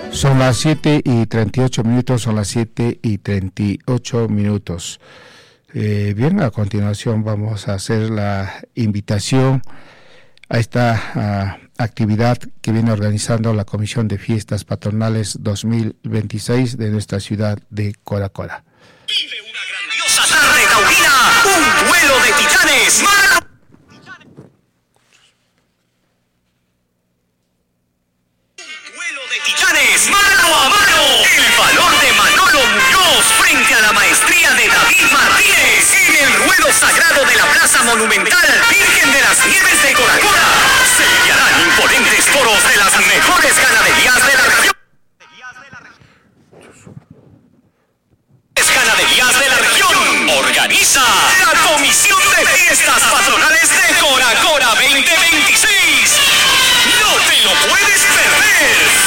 Son las 7:38, son las 7:38. Bien, a continuación vamos a hacer la invitación a esta actividad que viene organizando la Comisión de Fiestas Patronales 2026 de nuestra ciudad de Cora Cora. Vive una grandiosa tarde taurina, un duelo de titanes. Titanes, mano a mano. El valor de Manolo Muñoz frente a la maestría de David Martínez en el ruedo sagrado de la Plaza Monumental Virgen de las Nieves de Cora Cora. Se hallarán imponentes toros de las mejores ganaderías de la región. Ganaderías de la región. Organiza la Comisión de Fiestas Patronales de Cora Cora 2026. No te lo puedes perder.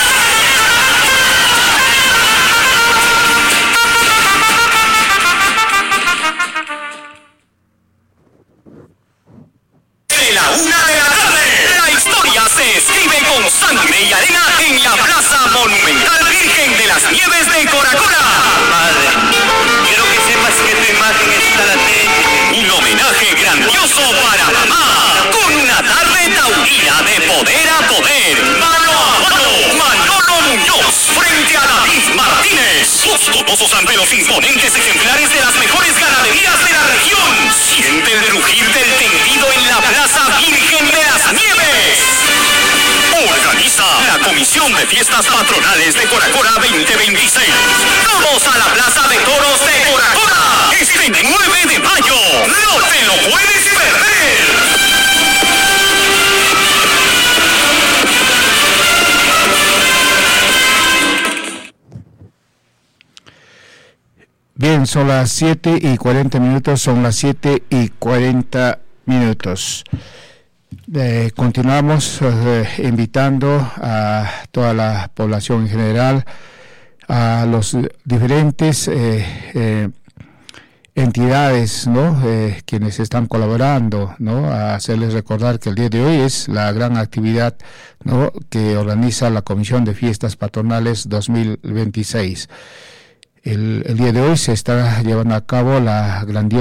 La 1 de la tarde, la historia se escribe con sangre y arena en la Plaza Monumental Virgen de las Nieves de Cora Cora. Padre, quiero que sepas que tu imagen está latente. Un homenaje grandioso para mamá, con una tarde taurina de poder a poder, mano a mano. Manolo Muñoz frente a David Martínez. Los cotosos ante los imponentes ejemplares de las mejores ganaderías de la región. Siente el rugir del tendido en la Plaza Virgen de las Nieves. Organiza la Comisión de Fiestas Patronales de Cora Cora 2026. Vamos a la Plaza de Toros de Cora Cora este 9 de mayo. No te lo puedes perder. Bien, son las 7:40, son las 7:40. Continuamos invitando a toda la población en general, a los diferentes entidades, ¿no? Quienes están colaborando, ¿no? A hacerles recordar que el día de hoy es la gran actividad, ¿no? Que organiza la Comisión de Fiestas Patronales 2026. El día de hoy se está llevando a cabo la grandiosa